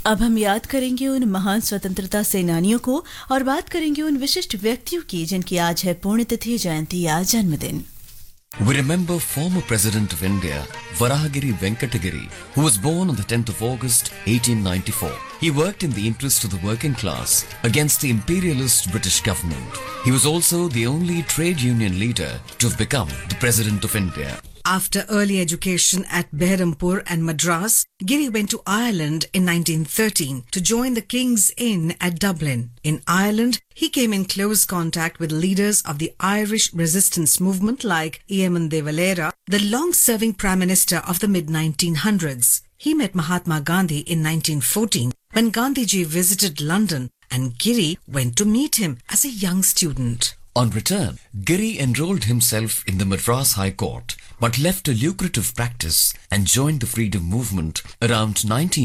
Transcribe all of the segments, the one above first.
अब हम याद करेंगे उन महान स्वतंत्रता सेनानियों को और बात करेंगे उन विशिष्ट व्यक्तियों की जिनकी आज है पुण्यतिथि, जयंती या जन्मदिन। We remember former President of India, Varahagiri Venkatagiri, who was born on the 10th of August 1894. He worked in the interest of the working class against the imperialist British government. He was also the only trade union leader to have become the President of India. After early education at Behrampur and Madras, Giri went to Ireland in 1913 to join the King's Inn at Dublin. In Ireland, he came in close contact with leaders of the Irish resistance movement like Eamon de Valera, the long-serving Prime Minister of the mid-1900s. He met Mahatma Gandhi in 1914 when Gandhiji visited London, and Giri went to meet him as a young student. On return, Giri enrolled himself in the Madras High Court, but left a lucrative practice and joined the freedom movement around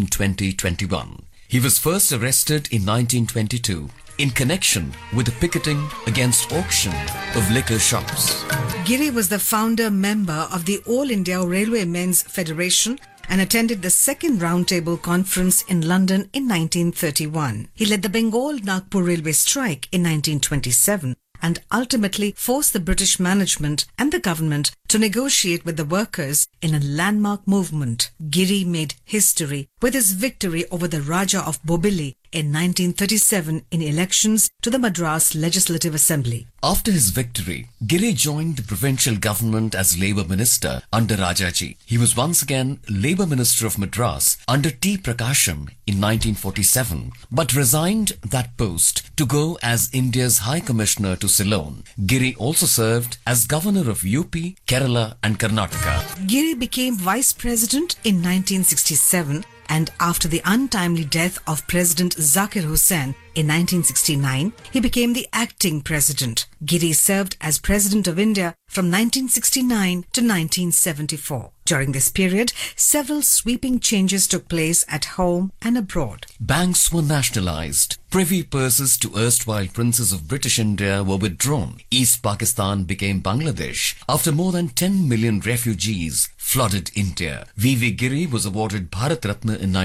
1920-21. He was first arrested in 1922 in connection with the picketing against auction of liquor shops. Giri was the founder member of the All India Railway Men's Federation and attended the second roundtable conference in London in 1931. He led the Bengal-Nagpur railway strike in 1927 and ultimately forced the British management and the government to negotiate with the workers in a landmark movement. Giri made history with his victory over the Raja of Bobili in 1937 in elections to the Madras Legislative Assembly. After his victory, Giri joined the provincial government as Labour Minister under Rajaji. He was once again Labour Minister of Madras under T. Prakasham in 1947, but resigned that post to go as India's High Commissioner to Ceylon. Giri also served as Governor of UP, Kerala and Karnataka. Giri became Vice President in 1967, and after the untimely death of President Zakir Hussain in 1969, he became the acting president. Giri served as President of India from 1969 to 1974. During this period, several sweeping changes took place at home and abroad. Banks were nationalized. Privy purses to erstwhile princes of British India were withdrawn. East Pakistan became Bangladesh after more than 10 million refugees flooded India. V.V. Giri was awarded Bharat Ratna in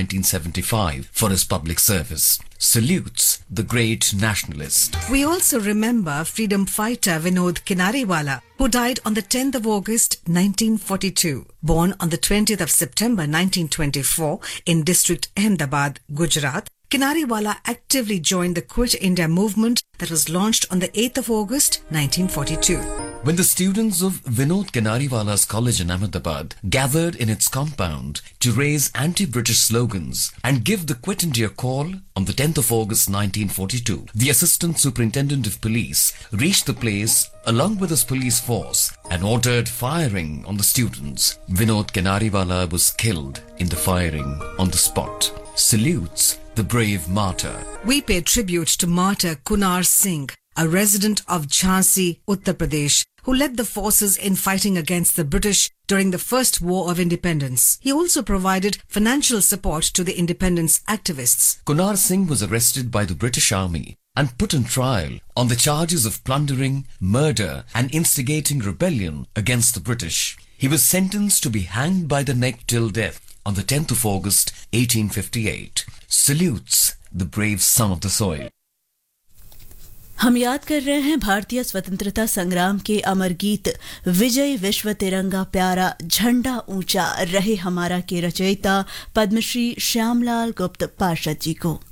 1975 for his public service. Salutes the great nationalist. We also remember freedom fighter Vinod Kinariwala, who died on the 10th of August 1942. Born on the 20th of September 1924 in district Ahmedabad, Gujarat, Kinariwala actively joined the Quit India movement that was launched on the 8th of August 1942. When the students of Vinod Kinariwala's college in Ahmedabad gathered in its compound to raise anti-British slogans and give the Quit India call on the 10th of August 1942, the Assistant Superintendent of Police reached the place along with his police force and ordered firing on the students. Vinod Kinariwala was killed in the firing on the spot. Salutes the brave martyr. We pay tribute to martyr Kunar Singh, a resident of Jhansi, Uttar Pradesh, who led the forces in fighting against the British during the First War of Independence. He also provided financial support to the independence activists. Kunar Singh was arrested by the British Army and put on trial on the charges of plundering, murder and instigating rebellion against the British. He was sentenced to be hanged by the neck till death on the 10th of August 1858. Salutes the brave son of the soil. हम याद कर रहे हैं भारतीय स्वतंत्रता संग्राम के अमर गीत विजय विश्व तिरंगा प्यारा झंडा ऊंचा रहे हमारा के रचयिता पद्मश्री श्यामलाल गुप्त पार्षद जी को।